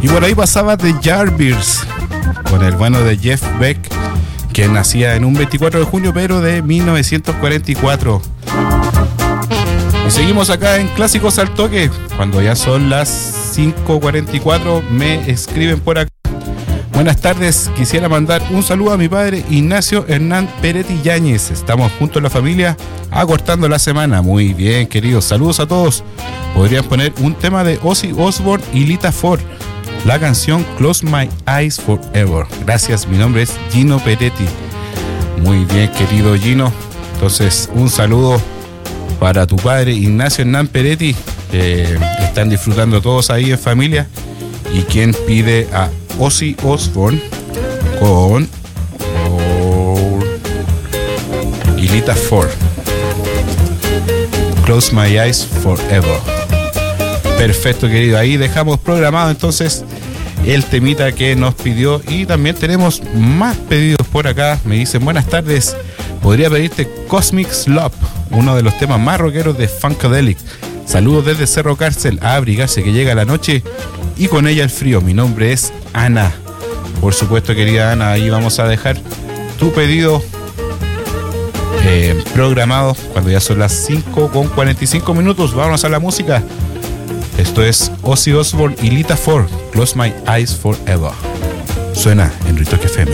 Y por ahí pasaba The Yardbirds con el bueno de Jeff Beck, que nacía en un 24 de junio, pero de 1944. Y seguimos acá en Clásicos al Toque. Cuando ya son las 5:44, me escriben por acá. Buenas tardes, quisiera mandar un saludo a mi padre Ignacio Hernán Peretti Yáñez. Estamos juntos en la familia acortando la semana. Muy bien, queridos, saludos a todos. Podrían poner un tema de Ozzy Osbourne y Lita Ford, la canción Close My Eyes Forever. Gracias, mi nombre es Gino Peretti. Muy bien, querido Gino. Entonces, un saludo para tu padre Ignacio Hernán Peretti. Están disfrutando todos ahí en familia. Y quien pide a Ozzy Osbourne con y Lita Ford, Close My Eyes Forever. Perfecto, querido. Ahí dejamos programado entonces el temita que nos pidió. Y también tenemos más pedidos por acá. Me dicen, buenas tardes, podría pedirte Cosmic Slop, uno de los temas más rockeros de Funkadelic. Saludos desde Cerro Cárcel, a abrigarse que llega la noche y con ella el frío. Mi nombre es Ana. Por supuesto, querida Ana, ahí vamos a dejar tu pedido programado cuando ya son las 5:45. Vámonos a la música. Esto es Ozzy Osbourne y Lita Ford, Close My Eyes Forever. Suena en Ritoque FM.